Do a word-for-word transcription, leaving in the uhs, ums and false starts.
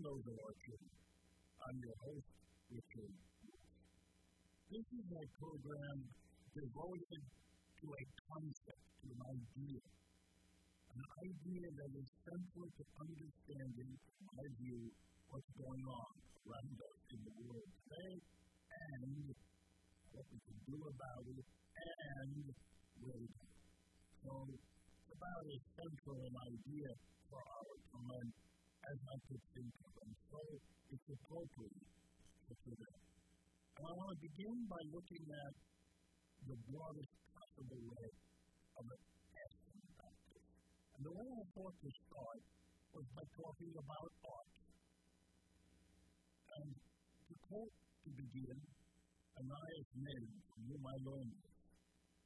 Rose Orchard. I'm your host, Richard. This is a program devoted to a concept, to an idea. An idea that is central to understanding, in my view, what's going on around us in the world today, and what we can do about it, and where we go. So, it's about as central an idea for our time as I could think of, and so it's appropriate for today. And I want to begin by looking at the broadest possible way of asking about this. And the way I thought to start was by talking about art. And to quote to begin Anais Nin, from whom I learned this,